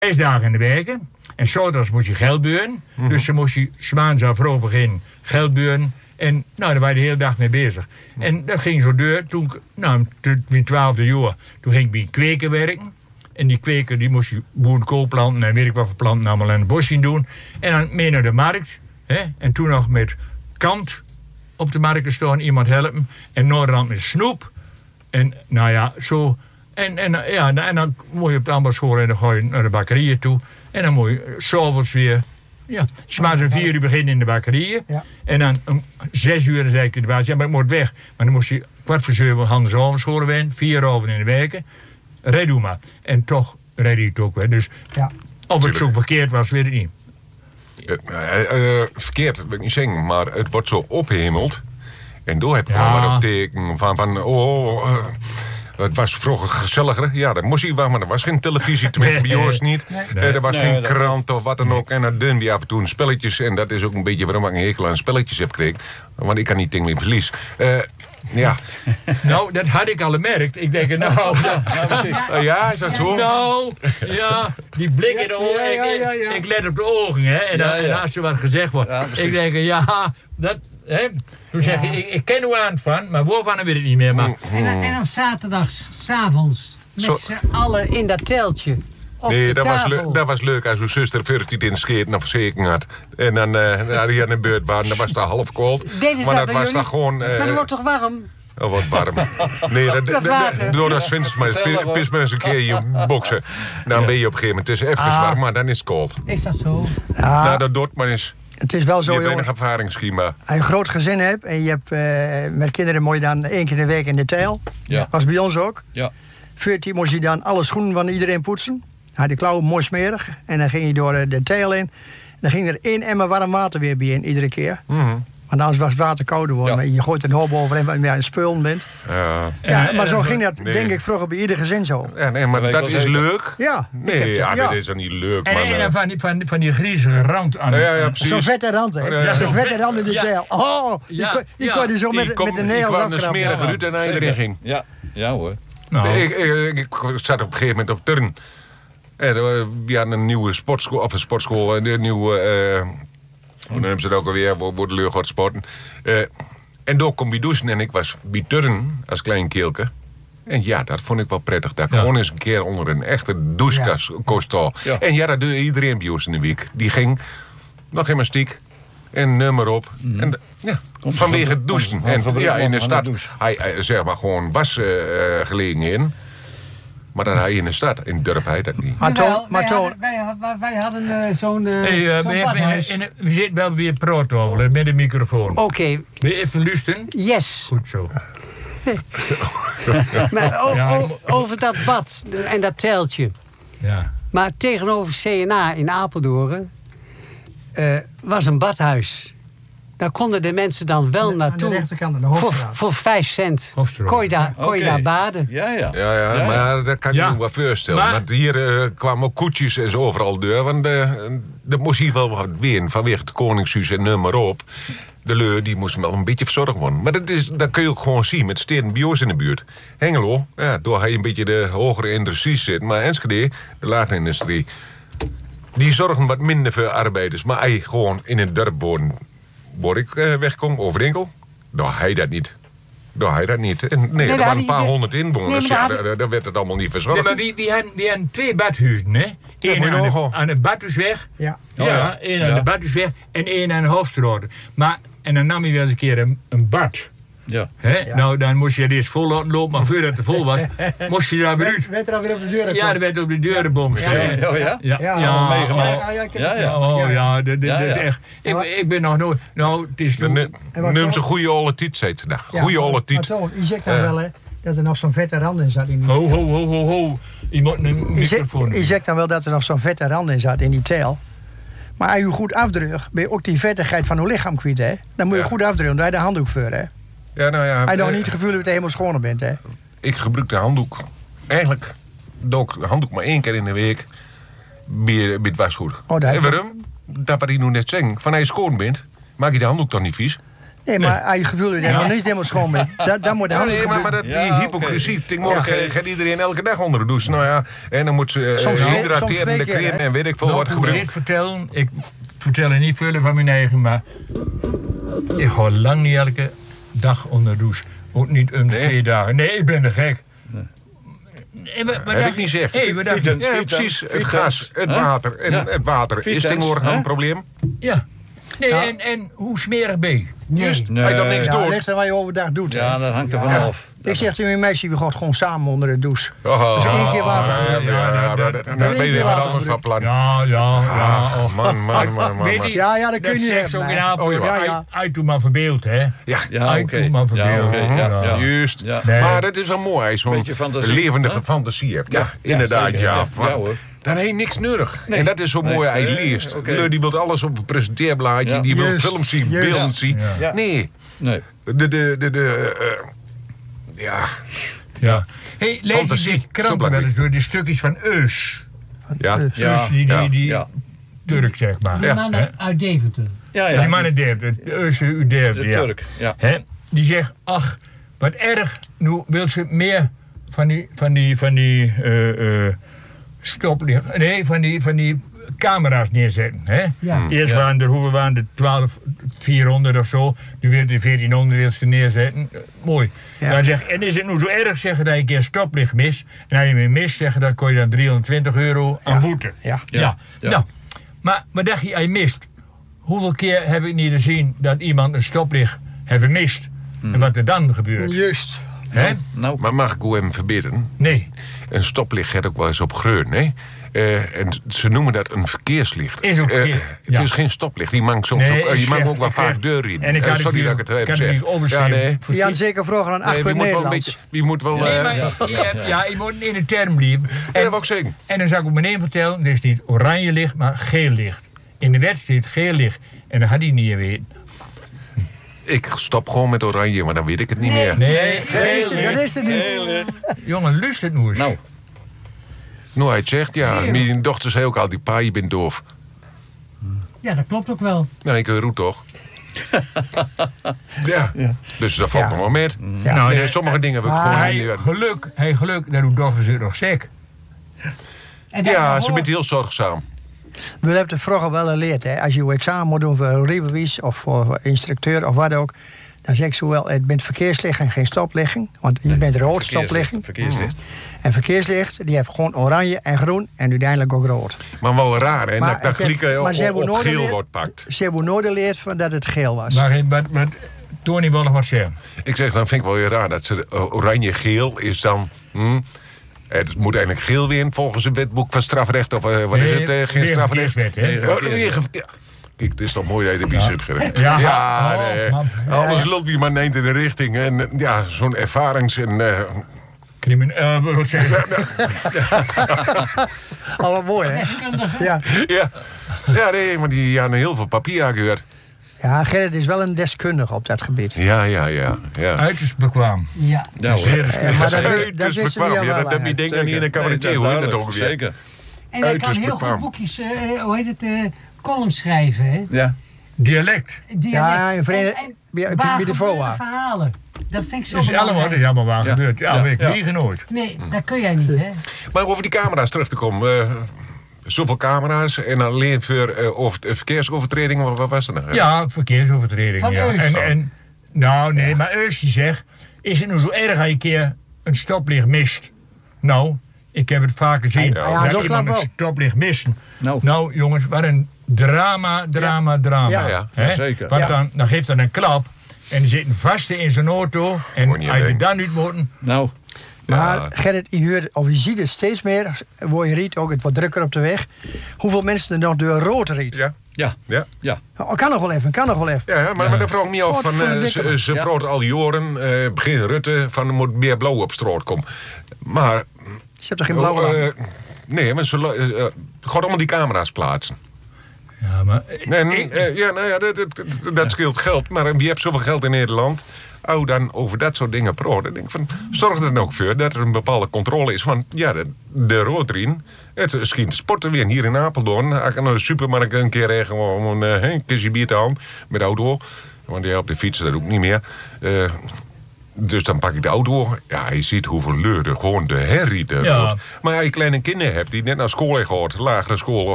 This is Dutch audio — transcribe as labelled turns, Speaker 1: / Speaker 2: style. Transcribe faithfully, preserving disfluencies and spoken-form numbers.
Speaker 1: Zes dagen in de week. En zaterdags moest je geld buren. Mm-hmm. Dus dan moest je 's maandags al vroeg beginnen geld buren. En nou, daar waren je de hele dag mee bezig. Mm. En dat ging zo door. Toen, nou, toen mijn twaalfde jaar, toen ging ik bij een kweker werken. En die kweker, die moest je boerenkoolplanten en weet ik wat voor planten allemaal in het bos zien doen. En dan mee naar de markt. Hè? En toen nog met kant op de markt staan, iemand helpen. En Noorderland met snoep. En nou ja, zo. En, en, ja, en dan moet je op de ambasschool en dan ga je naar de bakkerieën toe. En dan moet je 's avonds weer. Ja, 's maandags om vier uur beginnen in de bakkerieën. Ja. En dan om zes uur dan zei ik de baas, ja, maar ik moet weg. Maar dan moest je kwart voor zeven handen avondscholen wennen, vier over in de weken. Red doe maar. En toch red je het ook weer. Dus ja. Of het zo verkeerd was, weet ik niet.
Speaker 2: Uh, uh, uh, verkeerd, dat wil ik niet zeggen, maar het wordt zo ophemeld. En door heb je ja. gewoon wat op teken van, van oh, uh, het was vroeger gezelliger. Ja, dat moest hij wel, maar er was geen televisie, tenminste bij ons niet. Nee. Nee. Uh, er was nee, geen krant of wat dan nee. ook. En dan doen we af en toe spelletjes. En dat is ook een beetje waarom ik een hekel aan spelletjes heb gekregen. Want ik kan niet tegen mijn verlies. Uh, Ja.
Speaker 1: Nou, dat had ik al gemerkt. Ik denk, nou...
Speaker 2: Ja, ja, precies. Uh, ja, is dat zo?
Speaker 1: Nou, ja, die blik in de ogen. Ja, ja, ja, ja. Ik, ik let op de ogen, hè. En, dan, ja, ja. en als er wat gezegd wordt. Ja, ik denk, ja, dat... Hè. Toen zeg je, ja. ik, ik ken hoe aan het van, maar waarvan weet ik niet meer. Maar...
Speaker 3: En, dan, en dan zaterdags, 's avonds, met z'n allen in dat teltje.
Speaker 2: Nee, dat was, leuk, dat was leuk als uw zuster veertien in de sketen of verzekering had. En dan uh, hier aan de beurt waren, dan was het half koud. Maar dat was jullie? Dan gewoon... Uh,
Speaker 3: maar het wordt toch warm?
Speaker 2: Oh, wat warm. Nee, dat, dat, dat, door dat winters maar pis maar eens een keer je boksen. Dan ja. ben je op een gegeven moment, het is even ah. warm, maar dan is het koud.
Speaker 3: Is dat zo?
Speaker 2: Ja. Nou, dat doet maar eens.
Speaker 4: Het is wel zo,
Speaker 2: je hebt
Speaker 4: jongens.
Speaker 2: weinig ervaringsschema.
Speaker 4: Als je een groot gezin hebt en je hebt uh, met kinderen moet je dan één keer in de week in de teil. Ja. Was bij ons ook. Ja. veertien moest je dan alle schoenen van iedereen poetsen. Had de klauwen mooi smerig. En dan ging je door de teil in. Dan ging er één emmer warm water weer bij in, iedere keer. Mm-hmm. Want anders was het water kouder worden. Ja. Je gooit een hoop overheen waar je aan het speulen bent. Ja. Ja, en, maar zo en, ging dat, nee. denk ik, vroeger bij ieder gezin zo.
Speaker 2: Ja, nee, maar dat, dat is leuk.
Speaker 4: Ja.
Speaker 2: Nee, ja, ja. dat is dan niet leuk.
Speaker 1: En,
Speaker 2: man,
Speaker 1: en, en van, die, van, van die griezige rand aan.
Speaker 2: Ja, ja, ja,
Speaker 4: zo'n vette rand, hè. Ja, ja. Zo'n vette rand in de ja. teil. Oh, die, ja. kon, die ja. kon je zo met, kom, met de nails afkrappen.
Speaker 2: Die kwam een smerige ruut en hij erin ging.
Speaker 5: Ja, ja hoor.
Speaker 2: Nou. Ik, ik, ik zat op een gegeven moment op turn. En we hadden een nieuwe sportschool, of een sportschool, een nieuwe, uh, hoe noemen ze het ook alweer, voor de leur gaat sporten. Uh, en door kon ik douchen en ik was bij turn als klein keelke. En ja, dat vond ik wel prettig. Dat ik ja. gewoon eens een keer onder een echte douchekast ja. ja. En ja, dat doe iedereen bij ons in de week. Die ging nog gymnastiek en nummer op. Mm. En, ja, vanwege het douchen. En ja, in de stad, hij, hij zeg maar gewoon was uh, gelegen in. Maar dat hij in de stad, in het dorp heet dat niet.
Speaker 3: Maar toon, maar toon. Wij, hadden, wij hadden uh, zo'n uh,
Speaker 1: hey, uh, zo'n badhuis. In, in, we zitten wel weer proot over met de microfoon.
Speaker 3: Oké. Okay.
Speaker 1: Wil je even luisteren?
Speaker 3: Yes.
Speaker 1: Goed zo.
Speaker 3: maar o, o, over dat bad en dat teltje.
Speaker 1: Ja.
Speaker 3: Maar tegenover C N A in Apeldoorn uh, was een badhuis. Daar konden de mensen dan wel
Speaker 4: de,
Speaker 3: naartoe.
Speaker 4: Aan de rechterkant, de voor,
Speaker 3: voor vijf cent. Kon je daar, kon je daar baden.
Speaker 5: Ja, ja.
Speaker 2: Ja, ja, ja, maar dat kan ik ja. me wel voorstellen. Maar, want hier uh, kwamen ook koetjes en zo overal deur. Want uh, dat moest hier wel wat weer vanwege het Koningshuis en noem maar op. De leur die moesten wel een beetje verzorgd worden. Maar dat, is, dat kun je ook gewoon zien met steden bij ons in de buurt. Hengelo, ja, door hij een beetje de hogere industrie zit. Maar Enschede, de lage industrie, die zorgen wat minder voor arbeiders. Maar hij gewoon in een dorp wonen. Waar ik uh, wegkom, Overinkel, nou hij dat niet. Nou hij dat niet. En, nee, nee, er waren een paar honderd inwoners. Nee, ja, daar, daar, daar werd het allemaal niet verzorgd.
Speaker 1: Nee, maar die, die, hadden, die hadden twee badhuizen, hè? Eén ja, aan, de, aan de Badhuisweg. Ja. Ja, ja. één ja. aan de Badhuisweg en één aan de Hoofdstraat. Maar, en dan nam je wel eens een keer een, een bad. Ja. Ja. Nou, dan moest je eerst vol laten lopen, maar voordat het er vol was, moest je daar weer uit.
Speaker 4: Werd er dan weer op de deur?
Speaker 1: Ja, er werd op de deurenbom gestaan.
Speaker 5: Ja, ja?
Speaker 1: Ja, ja.
Speaker 5: ja. meegemaakt.
Speaker 1: Ja, ja. Oh ja, dat is echt. Ik, ik ben nog nooit. Nou, het is.
Speaker 2: Neem ze goede olle tiet, zei ze. Nou, goede olle tiet.
Speaker 4: Maar toch, je zegt dan wel, hè, dat er nog zo'n vette rand in zat in die.
Speaker 1: Ho, ho, ho, ho, ho. Je moet een microfoon.
Speaker 4: Je zegt dan wel dat er nog zo'n vette rand in zat in die teil. Maar als je goed afdrukt, ben je ook die vettigheid van je lichaam kwijt, hè? Dan moet je goed afdrukken, daar heb je de handdoek voor, hè?
Speaker 2: Ja, nou ja,
Speaker 4: hij nog niet het gevoel dat je helemaal schoner bent, hè?
Speaker 2: Ik gebruik de handdoek. Eigenlijk doe ik de handdoek maar één keer in de week bij, bij het wasgoed. Oh, en waarom? Dat wat ik nu net zeg. Van als je schoon bent, maak je de handdoek toch niet vies?
Speaker 4: Nee, maar als je gevoel er nog niet helemaal schoon bent, dat, dat moet
Speaker 2: Ja,
Speaker 4: dan
Speaker 2: nee, maar, maar dat, die
Speaker 5: Ja,
Speaker 2: hypocrisie.
Speaker 5: oké.
Speaker 2: Tegenwoordig
Speaker 4: Ja.
Speaker 2: eh, gaat iedereen elke dag onder de douche. Nou ja, en dan moet ze
Speaker 4: Soms
Speaker 2: uh,
Speaker 4: twee-
Speaker 2: hydraterende
Speaker 4: soms twee keer,
Speaker 2: crème
Speaker 4: hè?
Speaker 2: en weet ik veel
Speaker 1: Nou,
Speaker 2: wat
Speaker 1: ik moet
Speaker 2: gebruikt.
Speaker 1: dit vertellen. Ik vertel er niet veel van mijn eigen, maar ik ga lang niet elke dag onder de douche. Ook niet om de
Speaker 2: Nee?
Speaker 1: twee dagen. Nee, ik ben er gek. Nee, maar, maar
Speaker 2: Heb
Speaker 1: dacht-
Speaker 2: ik niet gezegd.
Speaker 1: Hey, wat dacht je?
Speaker 5: Fietsen.
Speaker 2: Ja, precies. Het
Speaker 5: Fietens.
Speaker 2: gas, het
Speaker 5: Huh?
Speaker 2: water. En
Speaker 5: Ja.
Speaker 2: het water is
Speaker 5: Fietens,
Speaker 2: tegenwoordig
Speaker 5: hè?
Speaker 2: een probleem.
Speaker 1: Ja. Nee,
Speaker 4: Ja.
Speaker 1: En, en hoe smerig ben je?
Speaker 2: Juist.
Speaker 5: Nee.
Speaker 2: Hij dan niks
Speaker 4: Ja,
Speaker 2: door.
Speaker 4: ligt er wat je overdag doet. hè.
Speaker 5: Ja, dat hangt er vanaf.
Speaker 4: Ik zeg tegen mijn meisje, we gaan gewoon samen onder de douche.
Speaker 2: Oh,
Speaker 4: Dus één keer water.
Speaker 2: ja, ja, ja, dat- dat- Dan ben je weer
Speaker 4: keer
Speaker 2: wat
Speaker 4: water
Speaker 2: anders van plan.
Speaker 1: Ja, ja, ja.
Speaker 2: Ah,
Speaker 1: och.
Speaker 2: man, man, man, man.
Speaker 1: Weet
Speaker 2: man.
Speaker 1: je,
Speaker 4: Ja, ja, dat kun je niet
Speaker 1: seks
Speaker 4: hebben,
Speaker 1: ook in
Speaker 4: hè.
Speaker 1: Apeldoorn.
Speaker 2: Oh,
Speaker 4: ja.
Speaker 1: Uit-
Speaker 4: Ja, ja.
Speaker 1: Uit doe maar verbeeld, hè?
Speaker 2: Ja,
Speaker 5: Ja,
Speaker 1: Uit
Speaker 5: oké.
Speaker 1: doe maar
Speaker 5: Ja,
Speaker 1: verbeeld.
Speaker 5: oké, ja,
Speaker 1: Ja.
Speaker 5: ja.
Speaker 2: juist.
Speaker 5: Ja.
Speaker 1: Nee.
Speaker 2: Maar het is wel mooi als je zo'n
Speaker 5: Beetje fantasie,
Speaker 2: levendige
Speaker 5: hè?
Speaker 2: fantasie hebt. Ja,
Speaker 5: Ja,
Speaker 2: inderdaad,
Speaker 5: zeker,
Speaker 2: ja.
Speaker 5: ja.
Speaker 2: Want
Speaker 5: Ja, hoor.
Speaker 2: Dan heb je niks nodig.
Speaker 5: Nee.
Speaker 2: En dat is zo
Speaker 5: Nee.
Speaker 2: mooi als je
Speaker 5: Nee,
Speaker 2: leest.
Speaker 5: oké.
Speaker 2: Leur, die wil alles op een presenteerblaadje.
Speaker 5: Ja.
Speaker 2: Die wil
Speaker 4: Juist,
Speaker 2: films zien,
Speaker 4: juist.
Speaker 2: beelden zien.
Speaker 1: Ja.
Speaker 5: Ja.
Speaker 2: Nee,
Speaker 5: Nee.
Speaker 2: de... de, de, de eh, ja,
Speaker 1: Ja. Hey, lees je
Speaker 2: Fantasie,
Speaker 1: die
Speaker 2: zo
Speaker 1: kranten wel
Speaker 2: belangrijk.
Speaker 1: eens door die stukjes van Eus?
Speaker 2: ja.
Speaker 4: Dus,
Speaker 5: Ja.
Speaker 1: Eus, die, die,
Speaker 2: ja,
Speaker 1: die
Speaker 5: ja.
Speaker 1: Turk, zeg maar.
Speaker 3: Die
Speaker 2: Ja.
Speaker 3: man
Speaker 1: Hè?
Speaker 3: uit Deventer.
Speaker 5: Ja,
Speaker 1: Die
Speaker 5: ja.
Speaker 1: man in Deventer, de Eus uit Deventer,
Speaker 5: De
Speaker 1: ja.
Speaker 5: Turk. Ja.
Speaker 1: Hè? Die zegt, ach, wat erg, nu wil ze meer van die, van die, van die eh, eh, stoplicht, nee, van die, van die camera's neerzetten. Hè?
Speaker 3: Ja.
Speaker 1: Eerst
Speaker 5: Ja.
Speaker 1: waren er, hoeveel waren er, twaalf, vierhonderd of zo. Nu weer de veertienhonderd wil ze neerzetten. Eh, mooi.
Speaker 4: Ja.
Speaker 1: Dan zeg, en is het nu zo erg zeggen dat je een keer stoplicht mist, en als je hem mist zeggen, dan kon je dan driehonderdtwintig euro aan boete.
Speaker 4: Ja.
Speaker 1: Ja.
Speaker 5: Ja. Ja.
Speaker 1: Nou, maar wat dacht je, als je mist? Hoeveel keer heb ik niet gezien dat iemand een stoplicht heeft gemist? En wat er dan gebeurt?
Speaker 4: Juist.
Speaker 1: Hè?
Speaker 5: Nou,
Speaker 2: Maar mag ik u hem verbeteren?
Speaker 1: Nee.
Speaker 2: Een stoplicht gaat ook wel eens op greun, hè? Eh, en ze noemen dat een verkeerslicht.
Speaker 1: Is ook
Speaker 2: Eh,
Speaker 1: verkeer-
Speaker 2: het
Speaker 1: ja.
Speaker 2: is geen stoplicht. Die mangt soms
Speaker 1: Nee,
Speaker 2: ook, eh,
Speaker 1: is
Speaker 2: die mangt
Speaker 1: slecht.
Speaker 2: ook wel
Speaker 1: Ik
Speaker 2: vaak
Speaker 1: zeg-
Speaker 2: deur in.
Speaker 1: En ik
Speaker 2: Eh,
Speaker 1: kan
Speaker 2: sorry
Speaker 1: het
Speaker 2: dat ik het heb
Speaker 1: kan het
Speaker 2: gezegd.
Speaker 1: niet overschrijven.
Speaker 2: Ja, nee.
Speaker 4: Je had zeker vragen aan
Speaker 2: Nee,
Speaker 4: acht
Speaker 2: wie
Speaker 4: voor
Speaker 2: moet wel een
Speaker 4: Nederlands.
Speaker 2: beetje... Wie moet wel...
Speaker 1: Nee,
Speaker 2: eh,
Speaker 1: maar
Speaker 2: ja.
Speaker 1: je, hebt- ja, je moet in een term blijven.
Speaker 2: Ja, dat wou ik zeggen.
Speaker 1: En dan zou ik ook meteen vertellen, het is niet oranje licht, maar geel licht. In de wet staat geel licht. En dat had hij niet weten.
Speaker 2: Ik stop gewoon met oranje, maar dan weet ik het niet meer.
Speaker 1: Nee,
Speaker 4: Dat is
Speaker 1: geel
Speaker 4: het- dat
Speaker 1: licht.
Speaker 4: is het niet.
Speaker 1: Jongen, lust het nu eens.
Speaker 5: nou.
Speaker 2: Nou, hij zegt, ja,
Speaker 1: Geel.
Speaker 2: mijn dochter zei ook al, die pa, je bent doof.
Speaker 3: Ja, dat klopt ook wel.
Speaker 2: Nou, ik roet toch? ja. Dus dat valt
Speaker 4: Ja.
Speaker 2: nog wel met.
Speaker 4: Ja.
Speaker 1: Nou,
Speaker 2: Nee,
Speaker 1: nee,
Speaker 2: sommige dingen wil ik
Speaker 4: Maar
Speaker 2: gewoon
Speaker 1: hij,
Speaker 2: niet leren.
Speaker 1: geluk, hij geluk dat uw dochter zit nog ziek.
Speaker 3: En dat
Speaker 2: Ja,
Speaker 3: je
Speaker 2: ze
Speaker 3: hoort-
Speaker 2: bent heel zorgzaam.
Speaker 4: We hebben het vroeger wel geleerd. Hè. Als je een examen moet doen voor een rijbewijs of voor instructeur of wat ook. Dan zeg ze wel, het bent verkeerslicht en geen stoplichting. Want je bent rood stoplichting.
Speaker 5: Verkeerslicht.
Speaker 4: En verkeerslicht, die heeft gewoon oranje en groen en uiteindelijk ook rood.
Speaker 2: Maar wel raar, hè?
Speaker 4: Maar
Speaker 2: Dat dat
Speaker 4: ik heb-
Speaker 2: glieken
Speaker 4: maar ze
Speaker 2: op,
Speaker 4: hebben
Speaker 2: op
Speaker 4: nooit
Speaker 2: geel
Speaker 4: geleerd-
Speaker 2: wordt pakt.
Speaker 4: Ze hebben nooit geleerd van dat het geel was.
Speaker 1: Maar, maar, maar Tony wil nog wat zeggen.
Speaker 2: Ik zeg, dan vind ik wel weer raar dat ze uh, oranje-geel is dan... Hm, het moet eigenlijk geel weer volgens het wetboek van strafrecht. Of uh, wat is
Speaker 1: Nee,
Speaker 2: het? Uh, geen
Speaker 1: weer
Speaker 2: strafrecht.
Speaker 1: verkeerswet, hè?
Speaker 2: Oh, weer ge- ja. Kijk, het is toch mooi dat je erbij zit. Gerrit.
Speaker 1: Ja,
Speaker 2: ja
Speaker 1: oh,
Speaker 2: nee.
Speaker 1: man.
Speaker 2: Alles lult wie maar neemt in de richting. En uh, ja, zo'n ervarings... En, uh,
Speaker 1: Crimin uh, wat zeg je?
Speaker 4: Al wat mooi, hè?
Speaker 3: Deskundige.
Speaker 4: Ja.
Speaker 2: ja. ja, nee, maar die hebben heel veel papier gehoord.
Speaker 4: Ja, Gerrit is wel een deskundige op dat gebied.
Speaker 2: Ja, ja, ja. ja.
Speaker 1: Uiterst bekwaam.
Speaker 3: Ja.
Speaker 5: Ja, hoor.
Speaker 1: Zeer
Speaker 4: Eh,
Speaker 1: respect.
Speaker 4: maar dat,
Speaker 2: Hey,
Speaker 4: wist-
Speaker 2: het
Speaker 4: dat
Speaker 2: is
Speaker 4: wisten we
Speaker 2: bekwaam,
Speaker 4: al
Speaker 2: ja,
Speaker 4: wel
Speaker 2: dat heb je
Speaker 4: lang.
Speaker 2: denk ik niet in de cabaretier, hoor. Dat ook weer.
Speaker 5: Zeker.
Speaker 3: En hij kan
Speaker 2: Uiterst
Speaker 3: heel
Speaker 2: bekwaam.
Speaker 3: goed boekjes, eh, hoe heet het, eh columns schrijven, hè?
Speaker 5: Ja.
Speaker 1: Dialect.
Speaker 3: Dialect.
Speaker 4: Ja, in Verenigd-
Speaker 3: En- en
Speaker 4: bij- bij
Speaker 3: waar
Speaker 4: de
Speaker 3: gebeurde
Speaker 4: V O A.
Speaker 3: verhalen. Dat vind ik zo
Speaker 1: Dat is allemaal, dat is allemaal waar
Speaker 5: Ja.
Speaker 1: gebeurd. Ja,
Speaker 5: Ja.
Speaker 1: ik
Speaker 5: Ja.
Speaker 1: liegen nooit.
Speaker 3: Nee, dat kun jij niet, hè?
Speaker 2: Maar over die camera's terug te komen. eh, zoveel camera's en alleen voor eh, over, eh, verkeersovertredingen. Wat, wat was er nou?
Speaker 1: Ja, verkeersovertreding.
Speaker 3: Van
Speaker 1: ja.
Speaker 3: Eus.
Speaker 1: En, en, nou, nee, maar Eus die zegt, is het nou zo erg als je een keer een stoplicht mist? Nou, ik heb het vaker gezien.
Speaker 4: Ja,
Speaker 1: dat
Speaker 4: zo
Speaker 1: iemand
Speaker 4: klap
Speaker 1: een
Speaker 4: wel.
Speaker 1: stoplicht missen.
Speaker 5: Nou.
Speaker 1: Nou, jongens, wat een drama, drama, drama.
Speaker 4: Ja,
Speaker 2: ja.
Speaker 1: Hè?
Speaker 5: Ja, zeker.
Speaker 1: Want
Speaker 4: Ja.
Speaker 1: dan, dan geeft hij een klap en die zit vast in zijn auto. En
Speaker 2: Moet niet
Speaker 1: als je
Speaker 2: denken.
Speaker 1: dan niet moet,
Speaker 5: Nou.
Speaker 4: Maar
Speaker 2: Ja.
Speaker 4: Gerrit, je, hoort, of je ziet het steeds meer, waar je riet ook, het wordt drukker op de weg. Hoeveel mensen er nog door rood riet.
Speaker 2: Ja,
Speaker 5: Ja.
Speaker 2: ja.
Speaker 5: Ja.
Speaker 4: Oh, kan nog wel even, kan nog wel even.
Speaker 2: Ja, ja, maar, maar dan vraag ik me af,
Speaker 4: Wat
Speaker 2: van,
Speaker 4: voor
Speaker 2: eh,
Speaker 4: een
Speaker 2: ze,
Speaker 4: dikke-
Speaker 2: ze
Speaker 5: Ja.
Speaker 2: praten al die jaren, eh, begin Rutte, van er moet meer blauw op straat komen. Maar...
Speaker 4: Ze hebben toch geen blauwe
Speaker 2: eh,
Speaker 4: lamp?
Speaker 2: nee, maar ze lo- eh, eh, gewoon allemaal die camera's plaatsen.
Speaker 1: ja, maar
Speaker 2: En,
Speaker 1: ik-
Speaker 2: eh, ja, nou ja, dat, dat, dat scheelt geld. Maar wie hebt zoveel geld in Nederland? Oh, dan over dat soort dingen praten. Dan denk ik van, zorg er dan ook voor dat er een bepaalde controle is. Want ja, de, de roodrien, het schiet sporten weer hier in Apeldoorn. Ik kan naar de supermarkt een keer regelen om een, uh, een kistje bier te halen met de auto. Want die op de fiets dat ook niet meer. Uh, dus dan pak ik de auto. Ja, je ziet hoeveel leur er gewoon de herrie er
Speaker 1: Ja.
Speaker 2: wordt. Maar als je kleine kinderen hebt die net naar school hebben gehoord, lagere school